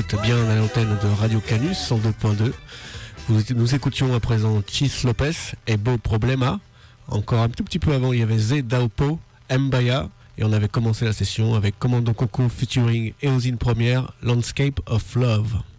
êtes bien à l'antenne de Radio Canus 102.2. Nous écoutions à présent Chis Lopez et Beau Problema. Encore un tout petit peu avant, il y avait Z Daopo, Mbaya. Et on avait commencé la session avec Commando Coco featuring Eosine Première, Landscape of Love.